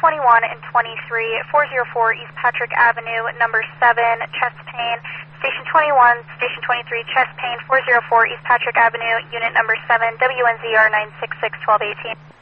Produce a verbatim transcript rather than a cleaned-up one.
twenty-one and twenty-three, four oh four East Patrick Avenue, number seven, chest pain. Station twenty-one, Station twenty-three, chest pain, four oh four East Patrick Avenue, unit number seven, W N Z R nine six six, twelve eighteen.